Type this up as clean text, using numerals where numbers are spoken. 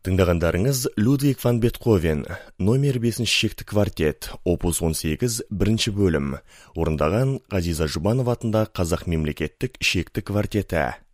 Тыңдағандарыңыз Людвиг ван Бетховен, номер 5 шекті квартет, опус 18, бірінші бөлім. Орындаған Ғазиза Жұбанова атындағы Қазақ мемлекеттік шекті квартеті.